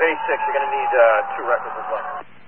Bay 6, you're going to need 2 records as well.